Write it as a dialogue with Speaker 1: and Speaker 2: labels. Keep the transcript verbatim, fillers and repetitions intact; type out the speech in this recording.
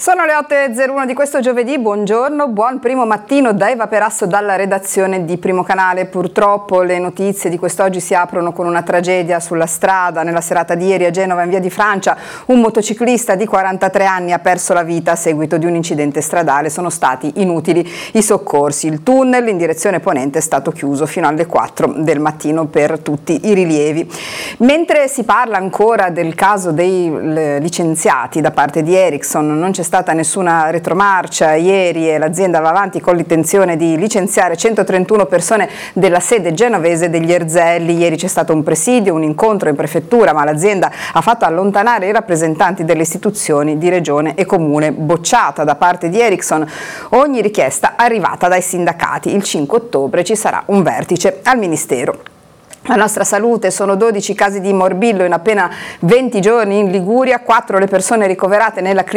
Speaker 1: Sono le otto e zero uno di questo giovedì, buongiorno, buon primo mattino da Eva Perasso dalla redazione di Primo Canale. Purtroppo le notizie di quest'oggi si aprono con una tragedia sulla strada. Nella serata di ieri a Genova in via di Francia un motociclista di quarantatré anni ha perso la vita a seguito di un incidente stradale. Sono stati inutili i soccorsi. Il tunnel in direzione ponente è stato chiuso fino alle quattro del mattino per tutti i rilievi. Mentre si parla ancora del caso dei licenziati da parte di Ericsson, non c'è stata nessuna retromarcia ieri e l'azienda va avanti con l'intenzione di licenziare centotrentuno persone della sede genovese degli Erzelli. Ieri c'è stato un presidio, un incontro in prefettura, ma l'azienda ha fatto allontanare i rappresentanti delle istituzioni di regione e comune. Bocciata da parte di Ericsson ogni richiesta arrivata dai sindacati. Il cinque ottobre ci sarà un vertice al Ministero. La nostra salute: sono dodici casi di morbillo in appena venti giorni in Liguria, quattro le persone ricoverate nella clinica